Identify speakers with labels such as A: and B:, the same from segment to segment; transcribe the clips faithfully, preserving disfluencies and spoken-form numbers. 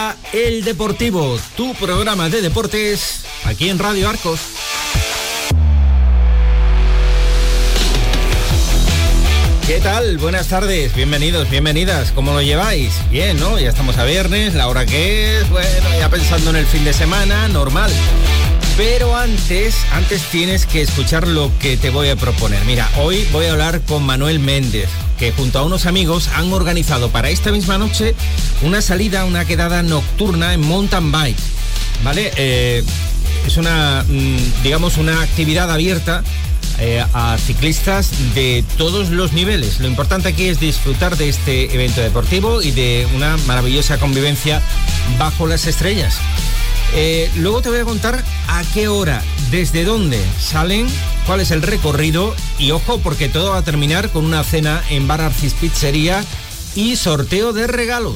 A: Comienza El Deportivo, tu programa de deportes, aquí en Radio Arcos. ¿Qué tal? Buenas tardes, bienvenidos, bienvenidas. ¿Cómo lo lleváis? Bien, ¿no? Ya estamos a viernes, la hora que es, bueno, ya pensando en el fin de semana, normal. Pero antes, antes tienes que escuchar lo que te voy a proponer. Mira, hoy voy a hablar con Manuel Méndez, que junto a unos amigos han organizado para esta misma noche una salida, una quedada nocturna en mountain bike, ¿vale? Eh, es una, digamos, una actividad abierta eh, a ciclistas de todos los niveles. Lo importante aquí es disfrutar de este evento deportivo y de una maravillosa convivencia bajo las estrellas. Eh, luego te voy a contar a qué hora, desde dónde salen, cuál es el recorrido y ojo porque todo va a terminar con una cena en Bar Arcis Pizzería y sorteo de regalos.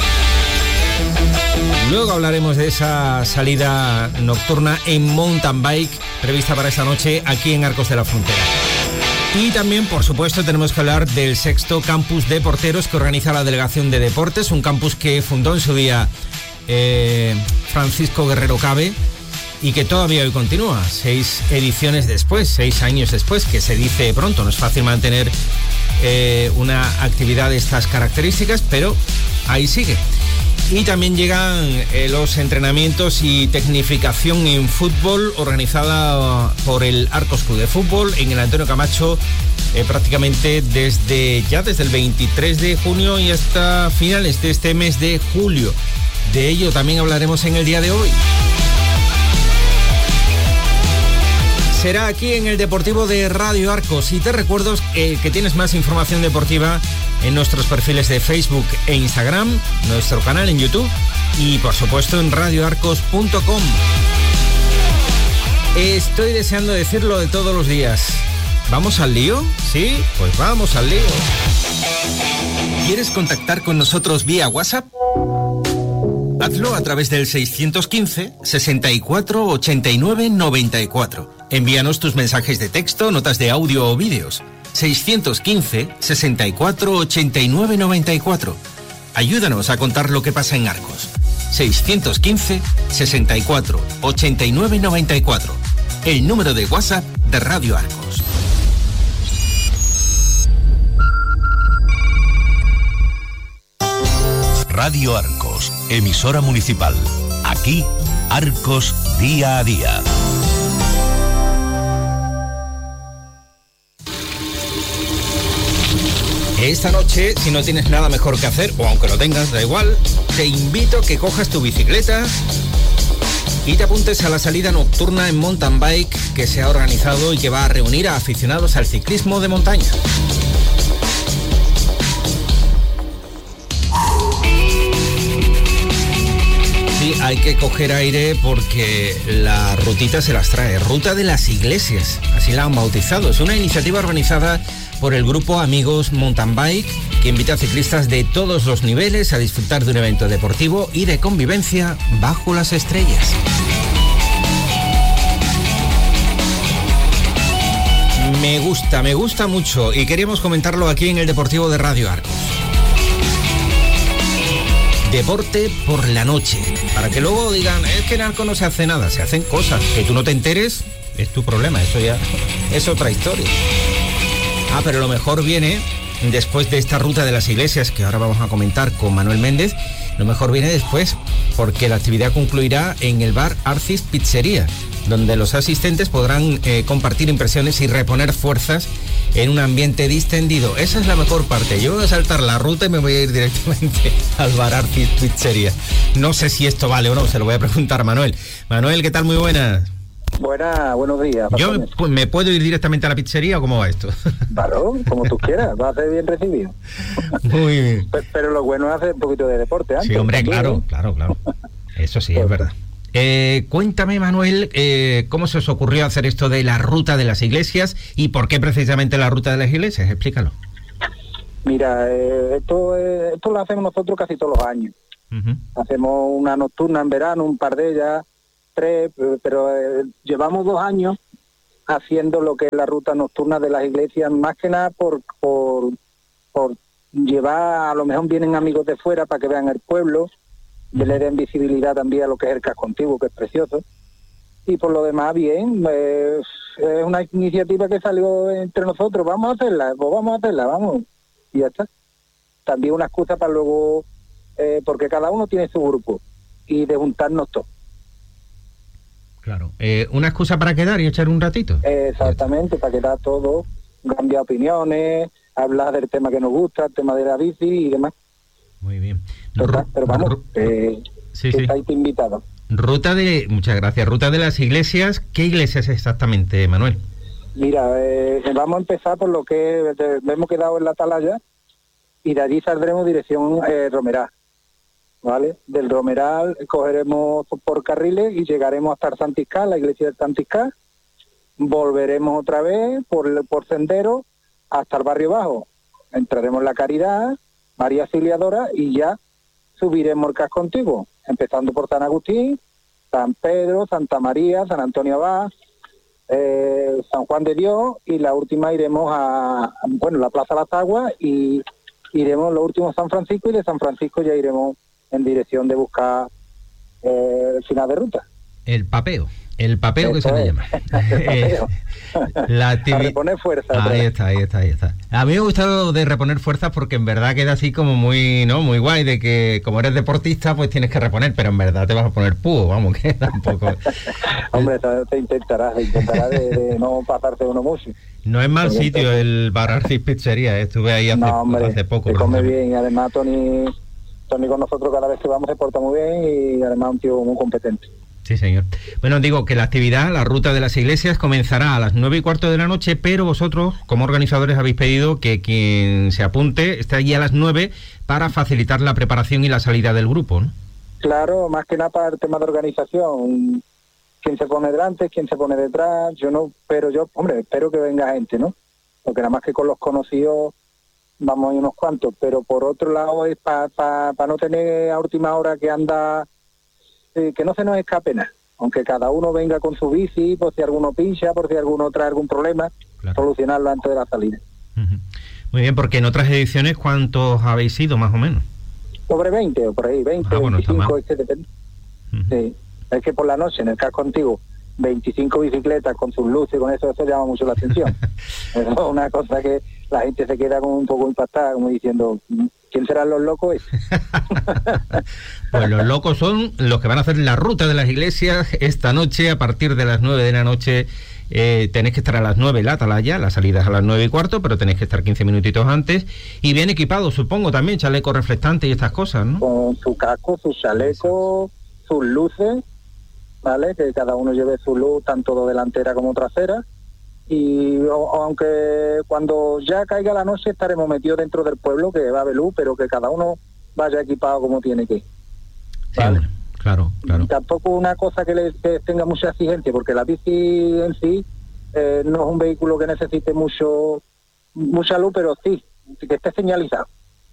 A: Luego hablaremos de esa salida nocturna en mountain bike prevista para esta noche aquí en Arcos de la Frontera. Y también, por supuesto, tenemos que hablar del sexto campus de porteros que organiza la Delegación de Deportes, un campus que fundó en su día Eh, Francisco Guerrero Cabe y que todavía hoy continúa, seis ediciones después, seis años después, que se dice pronto. No es fácil mantener eh, una actividad de estas características, pero ahí sigue. Y también llegan eh, los entrenamientos y tecnificación en fútbol organizada por el Arcos Club de Fútbol en el Antonio Camacho, eh, prácticamente desde ya desde el veintitrés de junio y hasta finales de este mes de julio. De ello también hablaremos en el día de hoy. Será aquí en el Deportivo de Radio Arcos y te recuerdo eh, que tienes más información deportiva en nuestros perfiles de Facebook e Instagram, nuestro canal en YouTube y por supuesto en radio arcos punto com. Estoy deseando decirlo de todos los días. ¿Vamos al lío? ¿Sí? Pues vamos al lío. ¿Quieres contactar con nosotros vía WhatsApp? Hazlo a través del seiscientos quince, sesenta y cuatro, ochenta y nueve, noventa y cuatro. Envíanos tus mensajes de texto, notas de audio o vídeos. seiscientos quince, sesenta y cuatro, ochenta y nueve, noventa y cuatro. Ayúdanos a contar lo que pasa en Arcos. seiscientos quince, sesenta y cuatro, ochenta y nueve, noventa y cuatro. El número de WhatsApp de Radio Arcos.
B: Radio Arcos, emisora municipal. Aquí, Arcos día a día.
A: Esta noche, si no tienes nada mejor que hacer, o aunque lo tengas, da igual, te invito a que cojas tu bicicleta y te apuntes a la salida nocturna en mountain bike que se ha organizado y que va a reunir a aficionados al ciclismo de montaña. Hay que coger aire porque la rutita se las trae. Ruta de las Iglesias, así la han bautizado. Es una iniciativa organizada por el grupo Amigos Mountain Bike que invita a ciclistas de todos los niveles a disfrutar de un evento deportivo y de convivencia bajo las estrellas. Me gusta, me gusta mucho y queríamos comentarlo aquí en el Deportivo de Radio Arcos. Deporte por la noche, para que luego digan, es que en Arcos no se hace nada, se hacen cosas, que tú no te enteres, es tu problema, eso ya es otra historia. Ah, pero lo mejor viene después de esta ruta de las iglesias, que ahora vamos a comentar con Manuel Méndez, lo mejor viene después, porque la actividad concluirá en el Bar Arcis Pizzería, donde los asistentes podrán eh, compartir impresiones y reponer fuerzas en un ambiente distendido. Esa es la mejor parte. Yo voy a saltar la ruta y me voy a ir directamente al Bar Arcis Pizzería. No sé si esto vale o no, se lo voy a preguntar a Manuel. Manuel, ¿qué tal? Muy buenas.
C: Buenas, buenos días.
A: ¿Yo me, me puedo ir directamente a la pizzería o cómo va esto?
C: Claro, como tú quieras, va a ser bien recibido.
A: Muy bien.
C: Pero, pero lo bueno es hacer un poquito de deporte antes.
A: Sí, hombre,
C: también,
A: claro,
C: ¿eh?
A: claro, claro. Eso sí, es verdad. Eh, cuéntame, Manuel, eh, ¿cómo se os ocurrió hacer esto de la ruta de las iglesias y por qué precisamente la ruta de las iglesias? Explícalo.
C: Mira, eh, esto, eh, esto lo hacemos nosotros casi todos los años. Uh-huh. Hacemos una nocturna en verano, un par de ellas, tres, pero eh, llevamos dos años haciendo lo que es la ruta nocturna de las iglesias, más que nada por, por, por llevar, a lo mejor vienen amigos de fuera para que vean el pueblo, le den visibilidad también a lo que es el casco antiguo, que es precioso. Y por lo demás, bien, eh, es una iniciativa que salió entre nosotros, vamos a hacerla, pues vamos a hacerla, vamos, y ya está. También una excusa para luego, eh, porque cada uno tiene su grupo, y de juntarnos todos.
A: Claro, eh, una excusa para quedar y echar un ratito.
C: Eh, exactamente, para quedar todo, cambiar opiniones, hablar del tema que nos gusta, el tema de la bici y demás.
A: Muy bien.
C: Total, pero vamos, eh,
A: sí,
C: que
A: sí.
C: estáis invitados.
A: Ruta de, muchas gracias, ruta de las iglesias. ¿Qué iglesias exactamente, Manuel?
C: Mira, eh, vamos a empezar por lo que eh, hemos quedado en la Atalaya y de allí saldremos dirección eh, Romeral, ¿vale? Del Romeral cogeremos por carriles y llegaremos hasta el Santiscá, la iglesia del Santiscá, volveremos otra vez por, por sendero hasta el barrio bajo, entraremos en la Caridad, María Auxiliadora y ya subiremos el casco antiguo, empezando por San Agustín, San Pedro, Santa María, San Antonio Abad, eh, San Juan de Dios y la última iremos a, bueno, la Plaza Las Aguas y iremos lo último a San Francisco y de San Francisco ya iremos en dirección de buscar eh, el final de ruta.
A: El papeo, el papeo que se le llama. eh, la activi-
C: a reponer fuerzas.
A: Ahí está, ahí está, ahí está. A mí me ha gustado de reponer fuerzas porque en verdad queda así como muy, ¿no? Muy guay de que como eres deportista pues tienes que reponer, pero en verdad te vas a poner púo, vamos, que tampoco.
C: Hombre, te, te intentarás, te intentarás de, de no pasarte uno mucho.
A: No es mal sitio el Bar Arcis Pizzería, ¿eh? Estuve ahí hace,
C: no, hombre,
A: hace poco.
C: Se come bien y además Tony, Tony con nosotros cada vez que vamos se porta muy bien y además un tío muy competente.
A: Sí, señor. Bueno, digo que la actividad, la ruta de las iglesias, comenzará a las nueve y cuarto de la noche, pero vosotros, como organizadores, habéis pedido que quien se apunte esté allí a las nueve para facilitar la preparación y la salida del grupo, ¿no?
C: Claro, más que nada para el tema de organización. Quién se pone delante, quién se pone detrás, yo no, pero yo, hombre, espero que venga gente, ¿no? Porque nada más que con los conocidos vamos a ir unos cuantos, pero por otro lado es para pa, pa no tener a última hora que anda... que no se nos escape nada, aunque cada uno venga con su bici, por si alguno pincha, por si alguno trae algún problema, claro. Solucionarlo antes de la salida.
A: Uh-huh. Muy bien, porque en otras ediciones, ¿cuántos habéis sido más o menos?
C: Sobre veinte o por ahí, veinte, ah, bueno, veinticinco, es que depende. Uh-huh. Sí, es que por la noche en el casco antiguo, veinticinco bicicletas con sus luces, con eso, eso llama mucho la atención. Es una cosa que la gente se queda como un poco impactada, como diciendo... ¿Quién serán los locos?
A: Pues los locos son los que van a hacer la ruta de las iglesias esta noche a partir de las nueve de la noche. Eh, tenéis que estar a las nueve en la Atalaya, la salida es a las nueve y cuarto, pero tenéis que estar quince minutitos antes y bien equipados, supongo, también, chaleco reflectante y estas cosas, ¿no?
C: Con su casco, su chaleco, sus luces, ¿vale? Que cada uno lleve su luz, tanto delantera como trasera. Y o, aunque cuando ya caiga la noche estaremos metidos dentro del pueblo, que va a haber luz, pero que cada uno vaya equipado como tiene que.
A: ¿Vale? Sí, claro, claro.
C: Y tampoco una cosa que, le, que tenga mucha exigencia, porque la bici en sí eh, no es un vehículo que necesite mucho mucha luz, pero sí, que esté señalizado.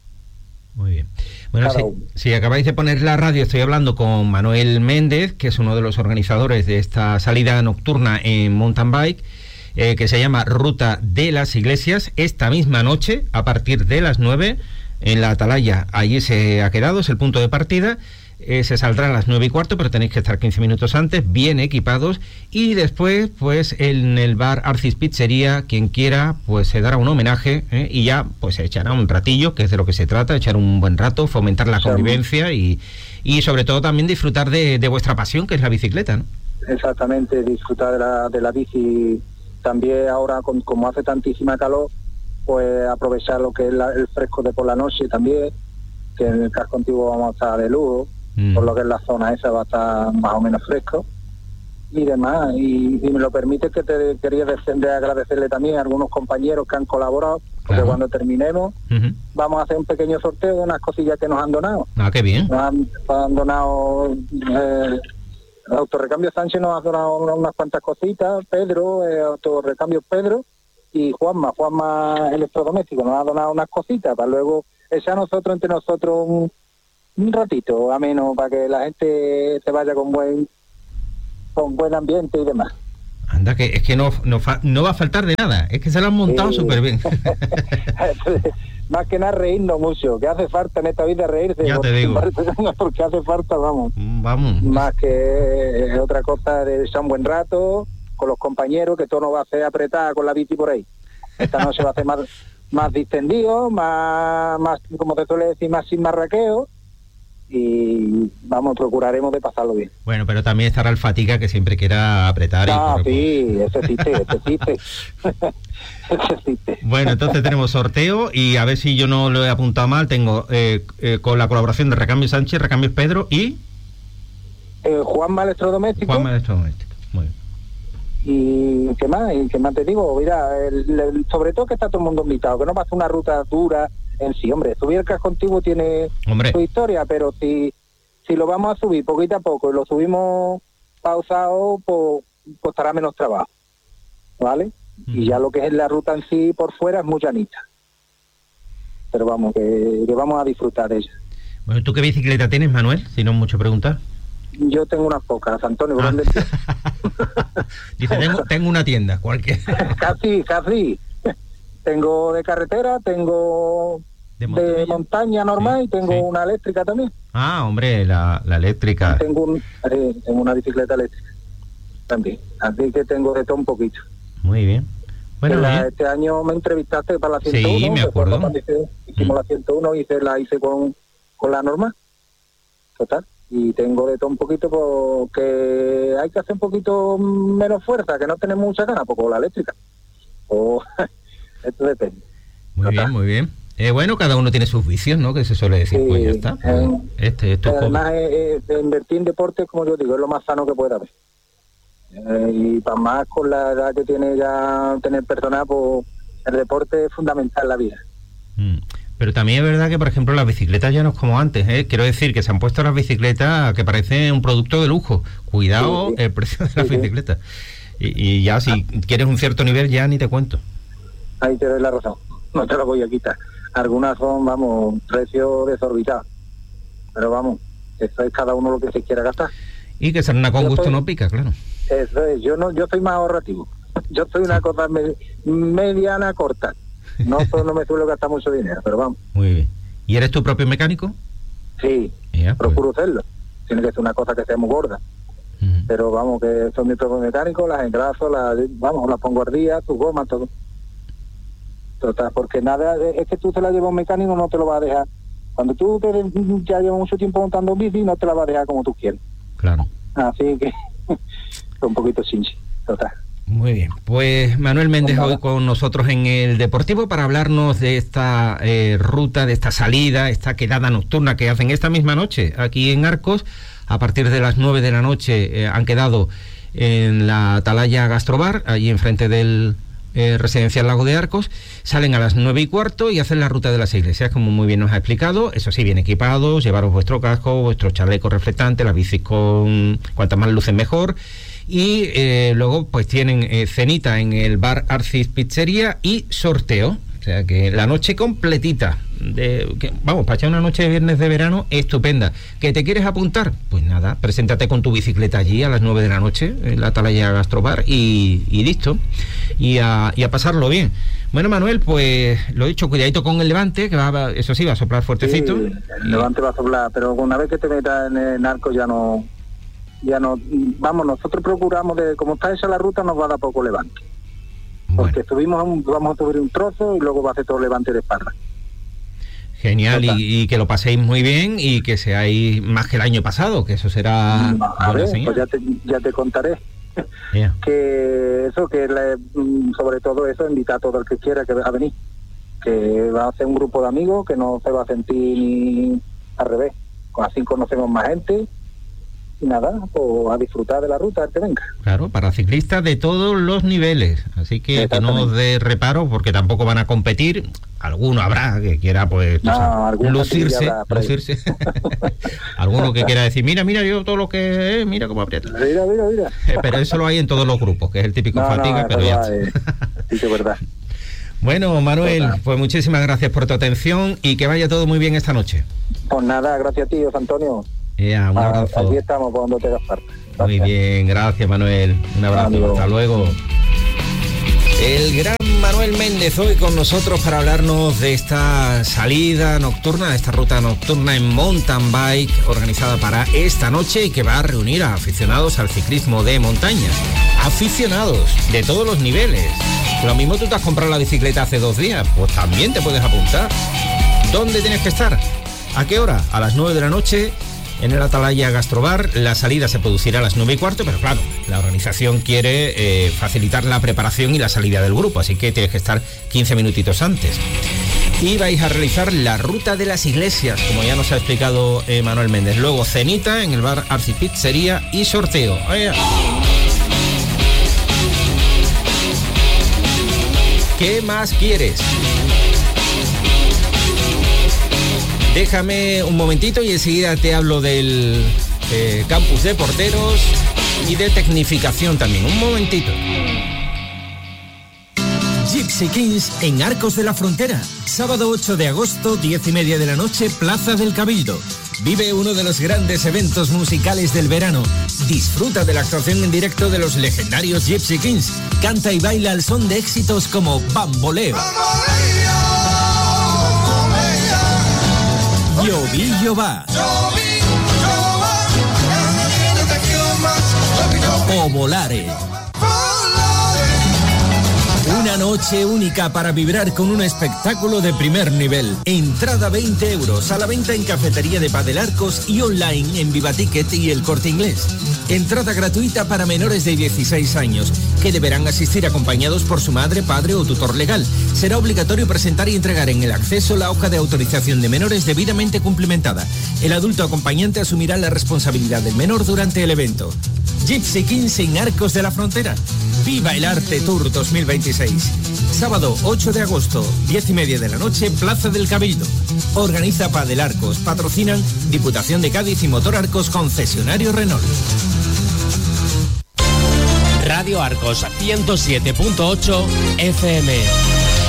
A: Muy bien. Bueno, si, si acabáis de poner la radio, estoy hablando con Manuel Méndez, que es uno de los organizadores de esta salida nocturna en mountain bike, Eh, que se llama Ruta de las Iglesias. Esta misma noche, a partir de las nueve, en la Atalaya, allí se ha quedado, es el punto de partida. Eh, se saldrá a las nueve y cuarto, pero tenéis que estar quince minutos antes, bien equipados, y después, pues, en el Bar Arcis Pizzería, quien quiera, pues se dará un homenaje, ¿eh? Y ya, pues se echará un ratillo, que es de lo que se trata, echar un buen rato, fomentar la convivencia y, y sobre todo también disfrutar de, de vuestra pasión, que es la bicicleta, ¿no?
C: Exactamente, disfrutar de la, de la bici. También ahora, con, como hace tantísima calor, pues aprovechar lo que es la, el fresco de por la noche también, que en el casco antiguo vamos a estar de lujo, mm. por lo que en la zona esa va a estar más o menos fresco y demás. Y, y me lo permite que te quería de agradecerle también a algunos compañeros que han colaborado, porque claro. Cuando terminemos uh-huh. vamos a hacer un pequeño sorteo de unas cosillas que nos han donado.
A: Ah, qué bien.
C: Nos han, han donado... Eh, Autorecambio Sánchez nos ha donado unas cuantas cositas, Pedro, eh, Autorecambio Pedro y Juanma, Juanma Electrodoméstico, nos ha donado unas cositas para luego echar nosotros entre nosotros un, un ratito ameno para que la gente se vaya con buen con buen ambiente y demás.
A: Anda, que es que no, no, fa, no va a faltar de nada, es que se lo han montado súper sí. bien.
C: más que nada reírnos mucho, que hace falta en esta vida reírse.
A: Ya te digo.
C: Porque hace falta, vamos.
A: Vamos.
C: Más que otra cosa de echar un buen rato con los compañeros, que todo no va a ser apretada con la bici por ahí. Esta noche va a ser más, más distendido, más, más, como te suele decir, más sin marraqueo. Y vamos, procuraremos de pasarlo bien.
A: Bueno, pero también estará el fatiga que siempre quiera apretar.
C: Ah,
A: y
C: sí, ese existe, ese existe. Ese existe.
A: Bueno, entonces tenemos sorteo y a ver si yo no lo he apuntado mal. Tengo eh, eh, con la colaboración de Recambio Sánchez, Recambio Pedro y...
C: Eh, Juanma Electrodoméstico.
A: Juanma Electrodoméstico, muy bien.
C: Y qué más, y qué más te digo, mira, el, el, sobre todo que está todo el mundo invitado, que no pasa una ruta dura en sí, hombre, subir el casco antiguo tiene
A: hombre.
C: su historia, pero si si lo vamos a subir poquito a poco y lo subimos pausado, pues, pues estará menos trabajo, ¿vale? Mm. Y ya lo que es la ruta en sí por fuera es muy llanita, pero vamos, que, que vamos a disfrutar de ella.
A: Bueno, ¿tú qué bicicleta tienes, Manuel? Si no es mucho preguntar.
C: Yo tengo unas pocas, Antonio, ¿por
A: ah.
C: dónde
A: Dice, tengo, tengo una tienda, cualquiera.
C: Casi, casi. Tengo de carretera, tengo de montaña, de montaña normal, sí, y tengo sí. una eléctrica también.
A: Ah, hombre, la, la eléctrica.
C: Tengo, un, eh, tengo una bicicleta eléctrica también, así que tengo de todo un poquito.
A: Muy bien. Bueno,
C: la,
A: bien.
C: Este año me entrevistaste para la ciento uno.
A: Sí, me acuerdo.
C: Cuando hice, hicimos mm. la ciento uno, hice, la hice con, con la normal. Total. Y tengo de todo un poquito porque hay que hacer un poquito menos fuerza, que no tenemos mucha gana, porque la eléctrica. O esto depende.
A: Muy ¿no bien, está? Muy bien. Eh, bueno, cada uno tiene sus vicios, ¿no? Que se suele decir, sí, pues ya está. Pues, eh, este, esto
C: además, eh, eh, invertir en deporte, como yo digo, es lo más sano que puede haber. Eh, y para más con la edad que tiene ya tener personal, pues el deporte es fundamental en la vida.
A: Mm. Pero también es verdad que, por ejemplo, las bicicletas ya no es como antes, ¿eh? Quiero decir que se han puesto las bicicletas que parecen un producto de lujo. Cuidado sí, sí. el precio de las sí, bicicletas. Sí. Y, y ya si ah. quieres un cierto nivel, ya ni te cuento.
C: Ahí te doy la razón. No te lo voy a quitar. Algunas son, vamos, precios desorbitados. Pero vamos, eso es cada uno lo que se quiera gastar.
A: Y que ser una con yo gusto soy, no pica, claro.
C: Eso es. Yo no, yo soy más ahorrativo. Yo soy una sí. cosa me, mediana corta. No, no me suelo gastar mucho dinero, pero vamos.
A: Muy bien. ¿Y eres tu propio mecánico?
C: Sí, ya, pues. Procuro serlo. Tiene que ser una cosa que sea muy gorda. Uh-huh. Pero vamos, que soy mi propio mecánico, las engraso, las, vamos, las pongo al día, tus gomas, todo. Total, porque nada, es que tú te la llevas a un mecánico, no te lo va a dejar. Cuando tú te, ya llevas mucho tiempo montando bici, no te la va a dejar como tú quieres.
A: Claro.
C: Así que, un poquito chinchi, total.
A: Muy bien, pues Manuel Méndez hoy con nosotros en el Deportivo para hablarnos de esta eh, ruta, de esta salida, esta quedada nocturna que hacen esta misma noche aquí en Arcos. A partir de las nueve de la noche eh, han quedado en la Atalaya Gastrobar, allí enfrente del eh, Residencial Lago de Arcos. Salen a las nueve y cuarto y hacen la ruta de las iglesias, como muy bien nos ha explicado. Eso sí, bien equipados, llevaros vuestro casco, vuestro chaleco reflectante, la bici con cuantas más luces mejor. Y eh, luego pues tienen eh, cenita en el bar Arcis Pizzería y sorteo, o sea que la noche completita de, que, vamos, para echar una noche de viernes de verano estupenda. ¿Que te quieres apuntar? Pues nada, preséntate con tu bicicleta allí a las nueve de la noche en la Atalaya Gastrobar y, y listo, y a, y a pasarlo bien. Bueno, Manuel, pues lo he dicho, cuidadito con el levante, que va, eso sí, va a soplar fuertecito.
C: Sí, el levante va a soplar, pero una vez que te metas en el narco ya no... ya no, vamos, nosotros procuramos de, como está hecha la ruta, nos va a dar poco levante. Bueno. Porque subimos, un, vamos a subir un trozo y luego va a hacer todo levante de espalda.
A: Genial, y, y que lo paséis muy bien y que seáis más que el año pasado, que eso será...
C: A ver, pues ya te, ya te contaré. Yeah. Que eso, que le, sobre todo eso, invitar a todo el que quiera que va a venir. Que va a ser un grupo de amigos que no se va a sentir ni al revés. Así conocemos más gente. Y nada, pues a disfrutar de la ruta, que venga.
A: Claro, para ciclistas de todos los niveles, así que que no os dé reparo, porque tampoco van a competir. Alguno habrá que quiera, pues,
C: no,
A: o sea, lucirse, lucirse. Alguno que quiera decir, mira, mira, yo todo lo que, eh, mira cómo aprieta.
C: Mira, mira, mira.
A: Eh, pero eso lo hay en todos los grupos, que es el típico no, fatiga,
C: no,
A: pero
C: verdad,
A: ya.
C: Eh, sí, que es verdad.
A: Bueno, Manuel, pues muchísimas gracias por tu atención y que vaya todo muy bien esta noche.
C: Pues nada, gracias a ti, Antonio.
A: Yeah, un abrazo.
C: Aquí estamos cuando te das parte.
A: Muy bien, gracias, Manuel. Un abrazo, hasta luego. El gran Manuel Méndez hoy con nosotros para hablarnos de esta salida nocturna, de esta ruta nocturna en mountain bike organizada para esta noche y que va a reunir a aficionados al ciclismo de montaña. Aficionados de todos los niveles. Lo mismo tú te has comprado la bicicleta hace dos días, pues también te puedes apuntar. ¿Dónde tienes que estar? ¿A qué hora? A las nueve de la noche en el Atalaya Gastrobar. La salida se producirá a las nueve y cuarto, pero claro, la organización quiere eh, facilitar la preparación y la salida del grupo, así que tienes que estar quince minutitos antes. Y vais a realizar la ruta de las iglesias, como ya nos ha explicado eh, Manuel Méndez. Luego cenita en el bar Arcipizzería y sorteo. ¡Vaya! ¿Qué más quieres? Déjame un momentito y enseguida te hablo del eh, campus de porteros y de tecnificación también. Un momentito.
D: Gypsy Kings en Arcos de la Frontera. Sábado ocho de agosto, diez y media de la noche, Plaza del Cabildo. Vive uno de los grandes eventos musicales del verano. Disfruta de la actuación en directo de los legendarios Gypsy Kings. Canta y baila al son de éxitos como Bamboleo, Llovillo va o Volare. Una noche única para vibrar con un espectáculo de primer nivel. Entrada veinte euros, a la venta en Cafetería de Padel Arcos y online en Viva Ticket y El Corte Inglés. Entrada gratuita para menores de dieciséis años, que deberán asistir acompañados por su madre, padre o tutor legal. Será obligatorio presentar y entregar en el acceso la hoja de autorización de menores debidamente cumplimentada. El adulto acompañante asumirá la responsabilidad del menor durante el evento. Gypsy Kings en Arcos de la Frontera. Viva el Arte Tour dos mil veintiséis. Sábado ocho de agosto, diez y media de la noche, Plaza del Cabildo. Organiza Padel Arcos. Patrocinan Diputación de Cádiz y Motor Arcos, concesionario Renault.
E: Radio Arcos ciento siete punto ocho F M.